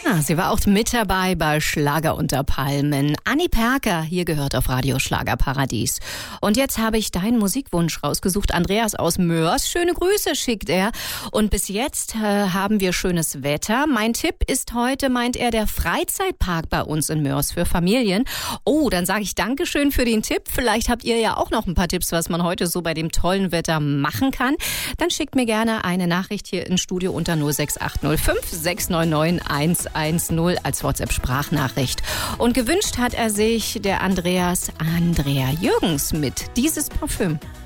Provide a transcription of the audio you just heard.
Ja, sie war auch mit dabei bei Schlager unter Palmen. Anni Perker, hier gehört auf Radio Schlagerparadies. Und jetzt habe ich deinen Musikwunsch rausgesucht. Andreas aus Mörs. Schöne Grüße schickt er. Und bis jetzt haben wir schönes Wetter. Mein Tipp ist heute, meint er, der Freizeitpark bei uns in Mörs für Familien. Oh, dann sage ich Dankeschön für den Tipp. Vielleicht habt ihr ja auch noch ein paar Tipps, was man heute so bei dem tollen Wetter machen kann. Dann schickt mir gerne eine Nachricht hier ins Studio unter 06805 699 110 als WhatsApp-Sprachnachricht. Und gewünscht hat er sich der Andrea Jürgens mit Dieses Parfüm.